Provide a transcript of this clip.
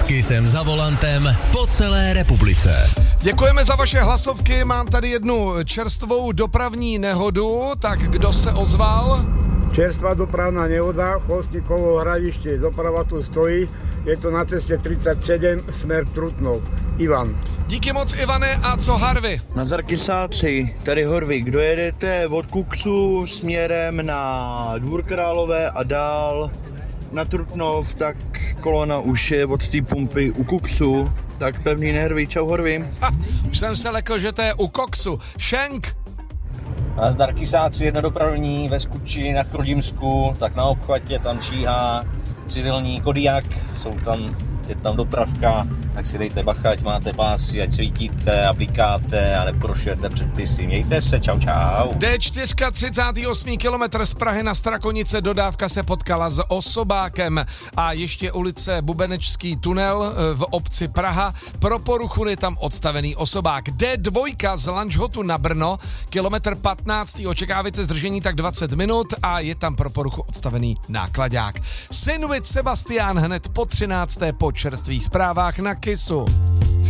S Kissem za volantem po celé republice. Děkujeme za vaše hlasovky, mám tady jednu čerstvou dopravní nehodu, tak kdo se ozval? Čerstvá dopravná nehoda, Chostníkovo hradiště, doprava tu stojí, je to na cestě 37, směr Trutnov. Ivan. Díky moc, Ivane, a co Harvey? Nazar Kysáci, tady Horvy, kdo jedete od Kuksu směrem na Dvůr Králové a dál na Trutnov, tak kolona už je od té pumpy u Kuksu, tak pevný nervy, čau Horvy. Už jsem se lekl, že to je u Koksu. Šenk. Nazdar Kysáci, jedna dopravní ve Skuči na Chrudimsku, tak na obchvatě tam číhá civilní Kodiaq, je tam dopravka, tak si dejte bacha, ať máte pásy, ať svítíte a blikáte a neporušujete předpisy. Mějte se, čau. D4, 38 km z Prahy na Strakonice, dodávka se potkala s osobákem a ještě ulice Bubenečský tunel v obci Praha. Pro poruchu je tam odstavený osobák. D2 z Lanžhotu na Brno, kilometr 15, očekávajte zdržení tak 20 minut a je tam pro poruchu odstavený nákladák. Sinwit Sebastián hned po 13. po čerstvých zprávách na Kissu.